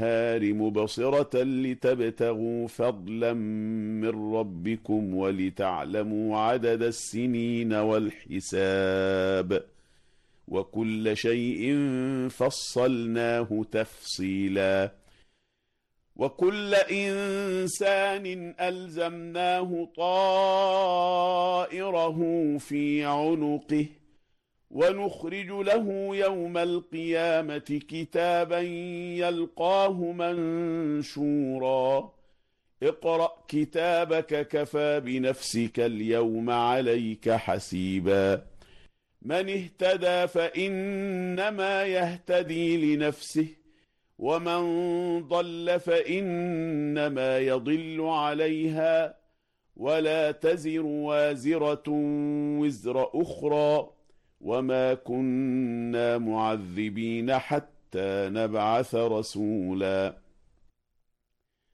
النهار مبصرة لتبتغوا فضلا من ربكم ولتعلموا عدد السنين والحساب، وكل شيء فصلناه تفصيلا. وكل إنسان ألزمناه طائره في عنقه، ونخرج له يوم القيامة كتابا يلقاه منشورا. اقرأ كتابك كفى بنفسك اليوم عليك حسيبا. من اهتدى فإنما يهتدي لنفسه، ومن ضل فإنما يضل عليها، ولا تزر وازرة وزر أخرى، وما كنا معذبين حتى نبعث رسولا.